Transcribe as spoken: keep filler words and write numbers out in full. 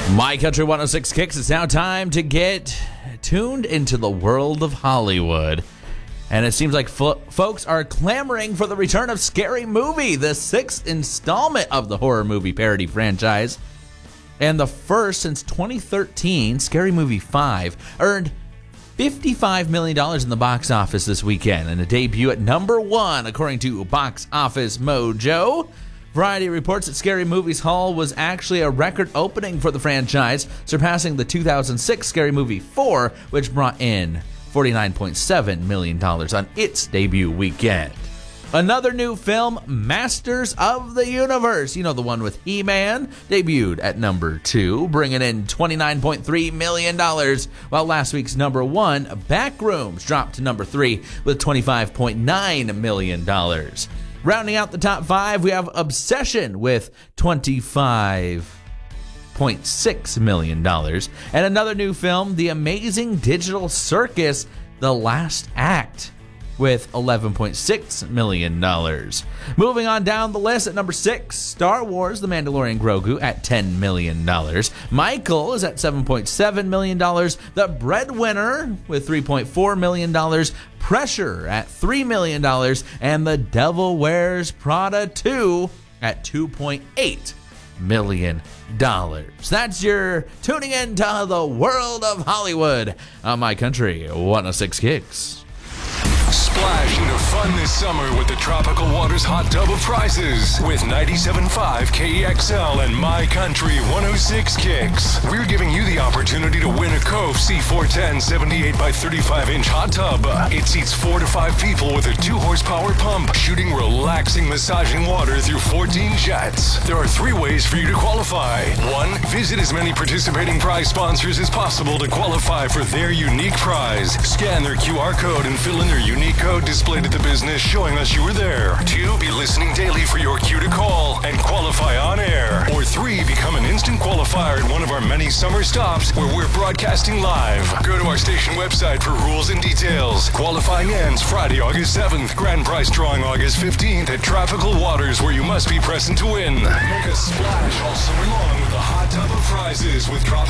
My Country one oh six Kicks, it's now time to get tuned into the world of Hollywood. And it seems like fo- folks are clamoring for the return of Scary Movie, the sixth installment of the horror movie parody franchise. And the first since twenty thirteen, Scary Movie five, earned fifty-five million dollars in the box office this weekend, and a debut at number one, according to Box Office Mojo. Variety reports that Scary Movie's haul was actually a record opening for the franchise, surpassing the two thousand six Scary Movie four, which brought in forty-nine point seven million dollars on its debut weekend. Another new film, Masters of the Universe, you know, the one with He-Man, debuted at number two, bringing in twenty-nine point three million dollars, while last week's number one, Backrooms, dropped to number three with twenty-five point nine million dollars. Rounding out the top five, we have Obsession with twenty-five point six million dollars. And another new film, The Amazing Digital Circus, The Last Act, with eleven point six million dollars. Moving on down the list at number six, Star Wars The Mandalorian Grogu at ten million dollars. Michael is at seven point seven million dollars. The Breadwinner with three point four million dollars. Pressure at three million dollars. And The Devil Wears Prada two at two point eight million dollars. That's your tuning into the world of Hollywood on My Country one oh six Kicks. Splash into fun this summer with the Tropical Waters Hot Tub of Prizes with ninety-seven point five K E X L and My Country one oh six Kicks. We're giving you the opportunity to win a Cove C four ten seventy-eight by thirty-five inch hot tub. It seats four to five people with a two horsepower pump, shooting relaxing, massaging water through fourteen jets. There are three ways for you to qualify. One, visit as many participating prize sponsors as possible to qualify for their unique prize. Scan their Q R code and fill in their unique code displayed at the business showing us you were there. Two, be listening daily for your cue to call and qualify on air. Or three, become an instant qualifier at one of our many summer stops where we're broadcasting live. Go to our station website for rules and details. Qualifying ends Friday, August seventh. Grand prize drawing August fifteenth at Tropical Waters, where you must be present to win. Make a splash all summer long with the hot tub of prizes with Tropical